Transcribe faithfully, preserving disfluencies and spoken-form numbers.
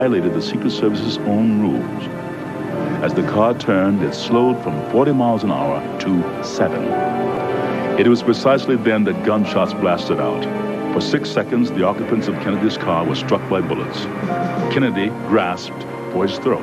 violated the Secret Service's own rules. As the car turned, it slowed from forty miles an hour to seven. It was precisely then that gunshots blasted out. For six seconds, the occupants of Kennedy's car were struck by bullets. Kennedy grasped for his throat.